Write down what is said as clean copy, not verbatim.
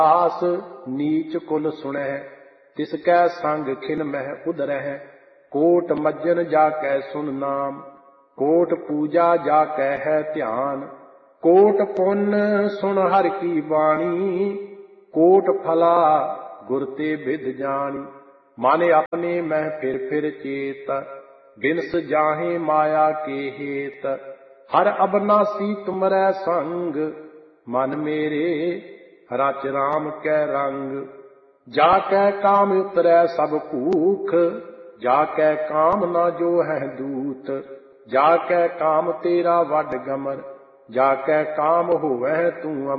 दास नीच कुल सुनह, तिसकै संग खिन मह उदरह। कोट मज्जन जाकै सुन नाम, कोट पूजा जाकै है ध्यान। कोट पुण्य सुन हर की बाणी, कोट फला गुर ते विद जानी। माने अपने मह फिर चेत, बिनस जाहे माया के हेत। हर अबनासी तुमरै संग, मन मेरे रच राम कै रंग। जाकै काम उतरै सब भूख, जाकै काम न जो है दूत। जाकै काम तेरा वड गमर, जाकै काम होवै तू